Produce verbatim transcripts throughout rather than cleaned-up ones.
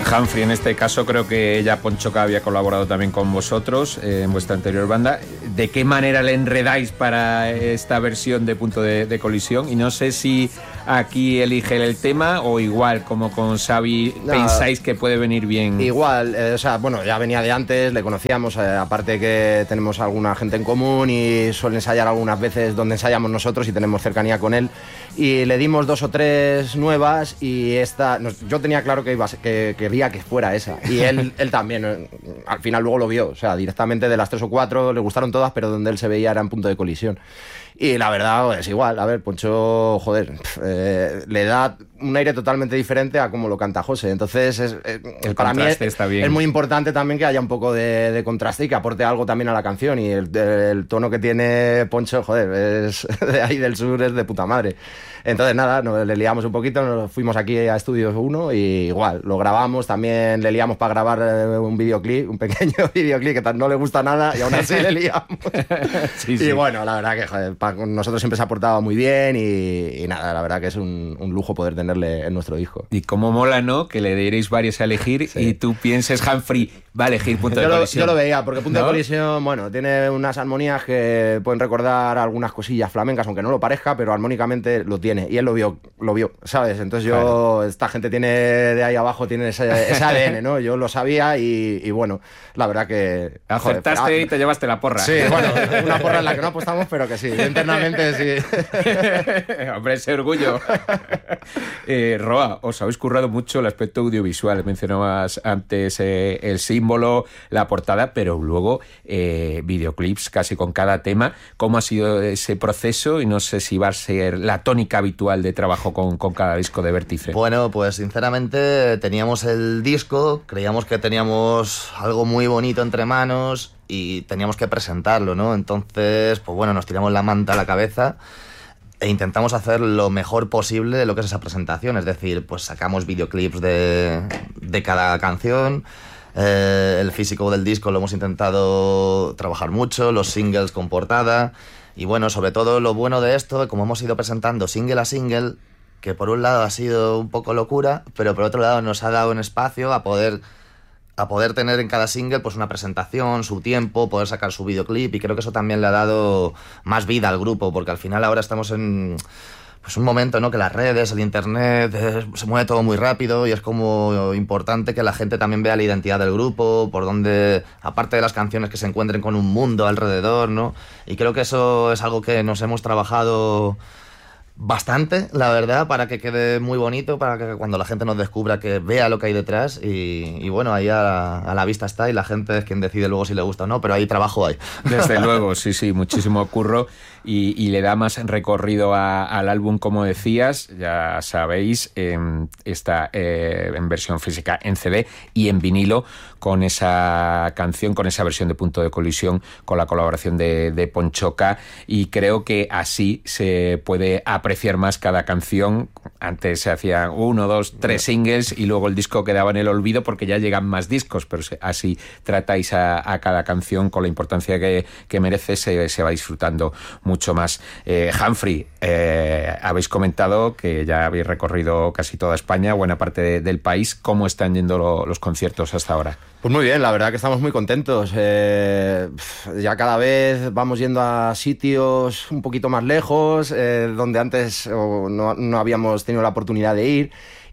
Humphrey, en este caso creo que ya Ponchoca había colaborado también con vosotros eh, en vuestra anterior banda. ¿De qué manera le enredáis para esta versión de Punto de, de Colisión? Y no sé si aquí elige el tema o igual, como con Xavi, no, pensáis que puede venir bien. Igual, eh, o sea, bueno, ya venía de antes, le conocíamos, eh, aparte que tenemos alguna gente en común y suele ensayar algunas veces donde ensayamos nosotros y tenemos cercanía con él. Y le dimos dos o tres nuevas y esta, no, yo tenía claro que iba a ser, que quería que fuera esa. Y él, él también, eh, al final luego lo vio, o sea, directamente de las tres o cuatro le gustaron todas, pero donde él se veía era en Punto de Colisión. Y la verdad es igual, a ver, Poncho, joder, eh, le da un aire totalmente diferente a cómo lo canta José. Entonces, es, es, el para mí es, está bien. es muy importante también que haya un poco de, de contraste y que aporte algo también a la canción. Y el, el tono que tiene Poncho, joder, es de ahí del sur, es de puta madre. Entonces, nada, nos le liamos un poquito, nos fuimos aquí a Estudios uno y igual, lo grabamos, también le liamos para grabar un videoclip, un pequeño videoclip que no le gusta nada y aún así le liamos. Sí, sí. Y bueno, la verdad que, joder, para nosotros siempre se ha portado muy bien y, y nada, la verdad que es un, un lujo poder tenerle en nuestro disco. Y cómo mola, ¿no? Que le dierais varios a elegir sí. y tú pienses, Humphrey va a elegir Punto yo de Colisión. Lo, yo lo veía, porque Punto ¿No? de Colisión, bueno, tiene unas armonías que pueden recordar algunas cosillas flamencas, aunque no lo parezca, pero armónicamente lo tiene. Y él lo vio, lo vio, ¿sabes? Entonces yo, claro. Esta gente tiene de ahí abajo, tiene ese, ese A D N, ¿no? Yo lo sabía y, y bueno, la verdad que... Acertaste joder, y te llevaste la porra. Sí, bueno, una porra en la que no apostamos, pero que sí, internamente sí. Hombre, ese orgullo. eh, Roa, os habéis currado mucho el aspecto audiovisual. Mencionabas antes eh, el símbolo, la portada, pero luego eh, videoclips casi con cada tema. ¿Cómo ha sido ese proceso? Y no sé si va a ser la tónica habitual de trabajo con, con cada disco de Vértice. Bueno, pues sinceramente teníamos el disco, creíamos que teníamos algo muy bonito entre manos y teníamos que presentarlo, ¿no? Entonces, pues bueno, nos tiramos la manta a la cabeza e intentamos hacer lo mejor posible de lo que es esa presentación. Es decir, pues sacamos videoclips de, de cada canción. Eh, el físico del disco lo hemos intentado trabajar mucho, los singles con portada. Y bueno, sobre todo lo bueno de esto, como hemos ido presentando single a single, que por un lado ha sido un poco locura, pero por otro lado nos ha dado un espacio a poder, a poder tener en cada single pues una presentación, su tiempo, poder sacar su videoclip, y creo que eso también le ha dado más vida al grupo, porque al final ahora estamos en... pues un momento, ¿no? Que las redes, el internet, eh, se mueve todo muy rápido y es como importante que la gente también vea la identidad del grupo, por donde, aparte de las canciones, que se encuentren con un mundo alrededor, ¿no? Y creo que eso es algo que nos hemos trabajado bastante, la verdad, para que quede muy bonito, para que cuando la gente nos descubra, que vea lo que hay detrás y, y bueno, ahí a la, a la vista está y la gente es quien decide luego si le gusta o no, pero ahí trabajo hay. Desde luego, sí, sí, muchísimo curro y, y le da más recorrido a, al álbum, como decías, ya sabéis, eh, está eh, en versión física en C D y en vinilo con esa canción, con esa versión de Punto de Colisión, con la colaboración de, de Ponchoca, y creo que así se puede apreciar apreciar más cada canción. Antes se hacían uno, dos, tres singles y luego el disco quedaba en el olvido porque ya llegan más discos, pero así tratáis a, a cada canción con la importancia que, que merece, se, se va disfrutando mucho más. Eh, Humphrey, eh, habéis comentado que ya habéis recorrido casi toda España, buena parte de, del país. ¿Cómo están yendo lo, los conciertos hasta ahora? Pues muy bien, la verdad que estamos muy contentos. Eh, ya cada vez vamos yendo a sitios un poquito más lejos, eh, donde antes oh, no, no habíamos tenido la oportunidad de ir,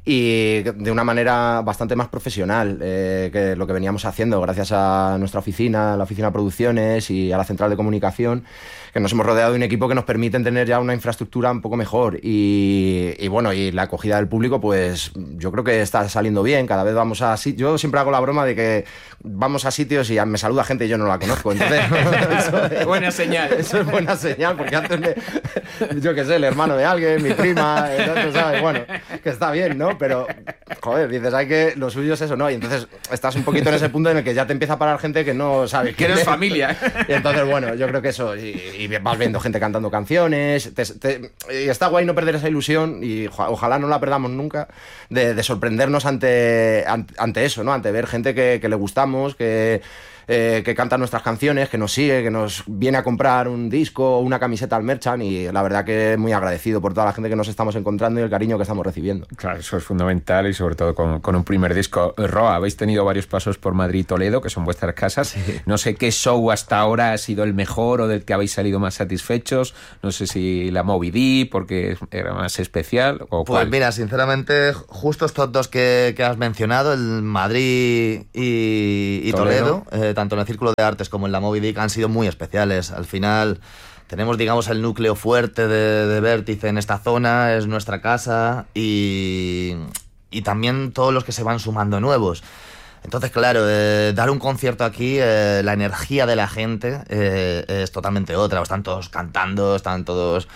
y de una manera bastante más profesional eh, que lo que veníamos haciendo, gracias a nuestra oficina, la oficina de producciones y a la central de comunicación, que nos hemos rodeado de un equipo que nos permiten tener ya una infraestructura un poco mejor y, y bueno, y la acogida del público, pues yo creo que está saliendo bien. Cada vez vamos a sitios, yo siempre hago la broma de que vamos a sitios y me saluda gente y yo no la conozco, entonces eso es buena señal. Eso es buena señal, porque antes me, yo qué sé, el hermano de alguien, mi prima, entonces, ¿sabes? Bueno, que está bien, ¿no? Pero, joder, dices, hay que, lo suyo es eso, ¿no? Y entonces estás un poquito en ese punto en el que ya te empieza a parar gente que no sabe que eres familia. Y entonces, bueno, yo creo que eso, y, y vas viendo gente cantando canciones, te, te, y está guay no perder esa ilusión, y ojalá no la perdamos nunca, de, de sorprendernos ante, ante, ante eso, ¿no? Ante ver gente que, que le gustamos, que... Eh, que canta nuestras canciones, que nos sigue, que nos viene a comprar un disco o una camiseta al merchant, y la verdad que muy agradecido por toda la gente que nos estamos encontrando y el cariño que estamos recibiendo. Claro, eso es fundamental y sobre todo con, con un primer disco. Roa, habéis tenido varios pasos por Madrid y Toledo, que son vuestras casas. Sí. No sé qué show hasta ahora ha sido el mejor o del que habéis salido más satisfechos. No sé si la Moby D, porque era más especial, o Pues cuál. Mira, sinceramente, justo estos dos que, que has mencionado, el Madrid y, y Toledo, Toledo eh, tanto en el Círculo de Artes como en la Moby Dick, han sido muy especiales. Al final tenemos, digamos, el núcleo fuerte de, de Vértice en esta zona, es nuestra casa, y, y también todos los que se van sumando nuevos. Entonces, claro, eh, dar un concierto aquí, eh, la energía de la gente eh, es totalmente otra. Están todos cantando, están todos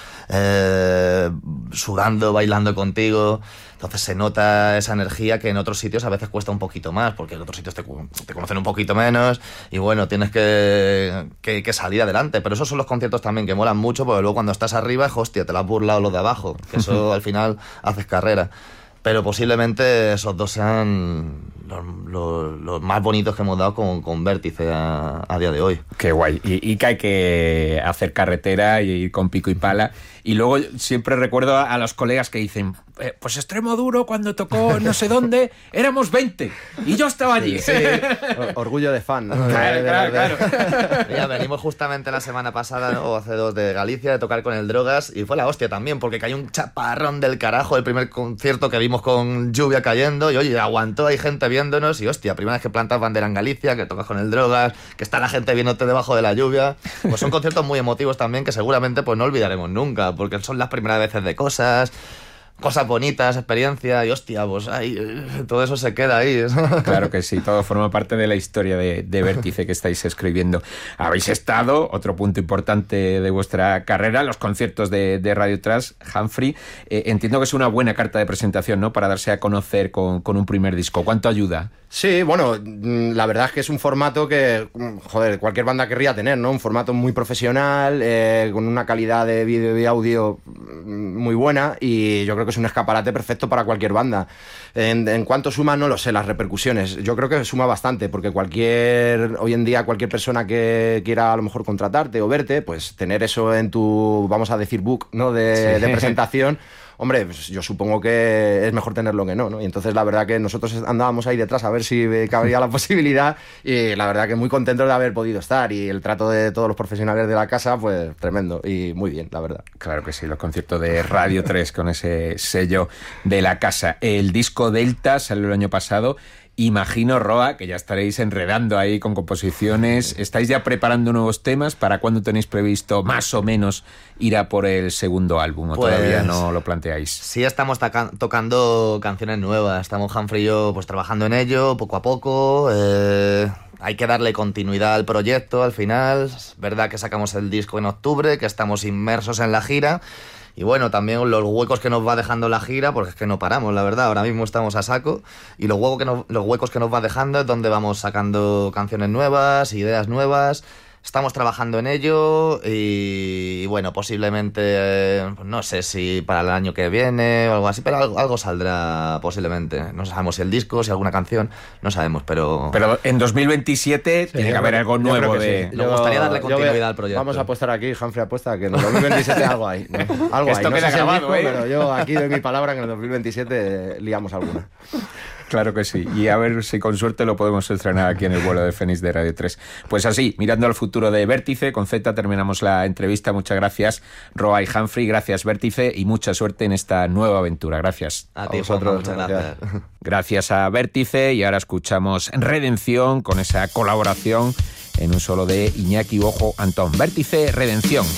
eh, sudando, bailando contigo. Entonces se nota esa energía que en otros sitios a veces cuesta un poquito más, porque en otros sitios te, te conocen un poquito menos y bueno, tienes que, que, que salir adelante. Pero esos son los conciertos también que molan mucho, porque luego cuando estás arriba, hostia, te lo has burlado los de abajo, que eso al final haces carrera. Pero posiblemente esos dos sean los, los, los más bonitos que hemos dado con, con Vértice a, a día de hoy. Qué guay. Y, y que hay que hacer carretera y ir con pico y pala. Y luego siempre recuerdo a, a los colegas que dicen, eh, pues Extremoduro cuando tocó no sé dónde, éramos veinte y yo estaba allí. Sí, sí. Orgullo de fan, ¿no? Claro, claro, claro. Mira, venimos justamente la semana pasada, ¿no? o hace dos, de Galicia, de tocar con el Drogas, y fue la hostia también, porque cayó un chaparrón del carajo el primer concierto que vimos con lluvia cayendo, y oye, aguantó, hay gente viéndonos, y hostia, primera vez que plantas bandera en Galicia, que tocas con el Drogas, que está la gente viéndote debajo de la lluvia. Pues son conciertos muy emotivos también, que seguramente pues no olvidaremos nunca, porque son las primeras veces de cosas... cosas bonitas, experiencia, y hostia, pues ahí, todo eso se queda ahí. Claro que sí, todo forma parte de la historia de, de Vértice que estáis escribiendo. Habéis estado, otro punto importante de vuestra carrera, los conciertos de, de Radio Trash, Humphrey. Eh, entiendo que es una buena carta de presentación, ¿no?, para darse a conocer con, con un primer disco. ¿Cuánto ayuda? Sí, bueno, la verdad es que es un formato que, joder, cualquier banda querría tener, ¿no? Un formato muy profesional, eh, con una calidad de vídeo y audio muy buena, y yo creo que es un escaparate perfecto para cualquier banda. En, en cuanto suma, no lo sé, las repercusiones. Yo creo que suma bastante, porque cualquier, hoy en día, cualquier persona que quiera a lo mejor contratarte o verte, pues tener eso en tu, vamos a decir, book, ¿no?, de, sí. de presentación. Hombre, pues yo supongo que es mejor tenerlo que no, ¿no? Y entonces la verdad que nosotros andábamos ahí detrás a ver si cabría la posibilidad, y la verdad que muy contentos de haber podido estar, y el trato de todos los profesionales de la casa, pues tremendo y muy bien, la verdad. Claro que sí, los conciertos de Radio tres con ese sello de la casa. El disco Delta salió el año pasado. Imagino, Roa, que ya estaréis enredando ahí con composiciones. ¿Estáis ya preparando nuevos temas? ¿Para cuándo tenéis previsto más o menos ir a por el segundo álbum? ¿O pues, todavía no lo planteáis? Sí, estamos taca- tocando canciones nuevas. Estamos Humphrey y yo pues trabajando en ello poco a poco. Eh, hay que darle continuidad al proyecto al final. Es verdad que sacamos el disco en octubre, que estamos inmersos en la gira. Y bueno, también los huecos que nos va dejando la gira, porque es que no paramos, la verdad, ahora mismo estamos a saco, y los huecos que nos, los huecos que nos va dejando es donde vamos sacando canciones nuevas, ideas nuevas. Estamos trabajando en ello y, y bueno, posiblemente, eh, no sé si para el año que viene o algo así, pero algo, algo saldrá posiblemente. No sabemos si el disco, si alguna canción, no sabemos, pero... Pero en dos mil veintisiete sí, tiene que haber algo nuevo de... Sí. Nos gustaría darle continuidad yo, al proyecto. Vamos a apostar aquí, Humphrey apuesta, que en el dos mil veintisiete algo hay. ¿No? Algo Esto hay. No queda sé grabado, si disco, ¿eh? Pero yo aquí doy mi palabra que en el dos mil veintisiete liamos alguna. Claro que sí, y a ver si con suerte lo podemos estrenar aquí en el vuelo de Fénix de Radio tres. Pues así, mirando al futuro de Vértice, con Z terminamos la entrevista. Muchas gracias, Roa y Humphrey, gracias Vértice, y mucha suerte en esta nueva aventura. Gracias. A, a ti, vosotros, muchas gracias. Gracias a Vértice, y ahora escuchamos Redención con esa colaboración en un solo de Iñaki Ojo Antón. Vértice, Redención.